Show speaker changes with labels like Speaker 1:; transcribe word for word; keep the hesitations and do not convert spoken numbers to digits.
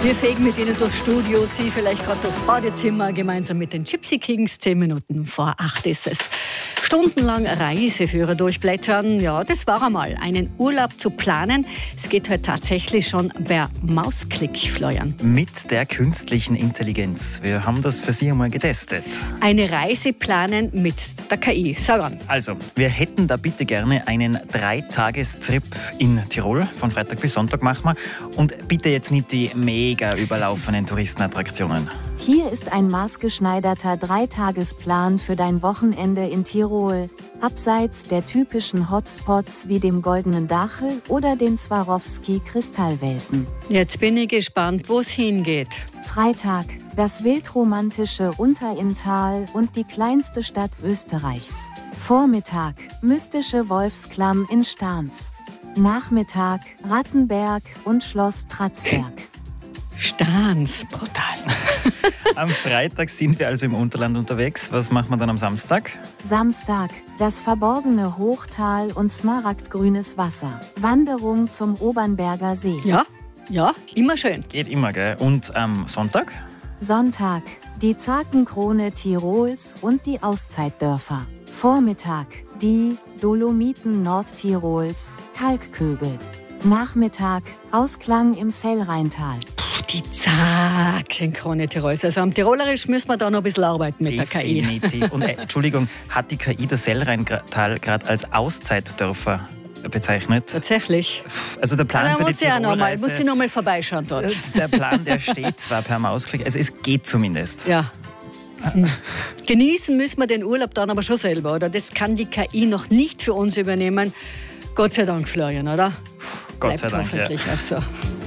Speaker 1: Wir fegen mit Ihnen durchs Studio, Sie vielleicht gerade durchs Badezimmer, gemeinsam mit den Gypsy Kings. Zehn Minuten vor acht ist es. Stundenlang Reiseführer durchblättern, ja, das war einmal. Einen Urlaub zu planen, es geht heute tatsächlich schon per Mausklick, Florian.
Speaker 2: Mit der künstlichen Intelligenz. Wir haben das für Sie einmal getestet.
Speaker 1: Eine Reise planen mit der K I. Sag an.
Speaker 2: Also, wir hätten da bitte gerne einen Dreitagestrip in Tirol. Von Freitag bis Sonntag machen wir. Und bitte jetzt nicht die mega überlaufenden Touristenattraktionen.
Speaker 3: Hier ist ein maßgeschneiderter Dreitagesplan für dein Wochenende in Tirol, abseits der typischen Hotspots wie dem Goldenen Dachel oder den Swarovski-Kristallwelten.
Speaker 1: Jetzt bin ich gespannt, wo es hingeht.
Speaker 3: Freitag, das wildromantische Unterinntal und die kleinste Stadt Österreichs. Vormittag, mystische Wolfsklamm in Stans. Nachmittag, Rattenberg und Schloss Tratzberg.
Speaker 1: Stans, brutal.
Speaker 2: Am Freitag sind wir also im Unterland unterwegs. Was machen wir dann am Samstag?
Speaker 3: Samstag, das verborgene Hochtal und smaragdgrünes Wasser. Wanderung zum Obernberger See.
Speaker 1: Ja, ja, immer schön.
Speaker 2: Geht immer, gell? Und am Sonntag?
Speaker 3: Sonntag, die Zakenkrone Tirols und die Auszeitdörfer. Vormittag, die Dolomiten Nordtirols, Kalkkögel. Nachmittag, Ausklang im Sellrheintal.
Speaker 1: Die Zakenkrone Tirols. Also am Tirolerisch müssen wir da noch ein bisschen arbeiten mit
Speaker 2: Definitiv.
Speaker 1: der K I.
Speaker 2: Und äh, Entschuldigung, hat die K I das Sellrheintal gerade als Auszeitdörfer bezeichnet?
Speaker 1: Tatsächlich.
Speaker 2: Also der Plan
Speaker 1: Da
Speaker 2: für
Speaker 1: muss
Speaker 2: die
Speaker 1: ich auch noch mal,
Speaker 2: Tirolreise,
Speaker 1: muss ich noch mal vorbeischauen dort.
Speaker 2: Der Plan, der steht zwar per Mausklick, also es geht zumindest.
Speaker 1: Ja. Hm. Genießen müssen wir den Urlaub dann aber schon selber, oder? Das kann die K I noch nicht für uns übernehmen. Gott sei Dank, Florian, oder?
Speaker 2: Gott sei
Speaker 1: Bleibt
Speaker 2: Dank,
Speaker 1: hoffentlich
Speaker 2: ja.
Speaker 1: auch so.